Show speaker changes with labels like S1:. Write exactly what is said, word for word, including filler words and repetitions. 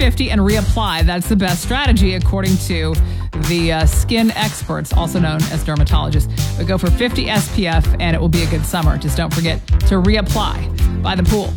S1: fifty and reapply. That's the best strategy, according to the uh, skin experts, also known as dermatologists. But go for fifty S P F, and it will be a good summer. Just don't forget to reapply by the pool.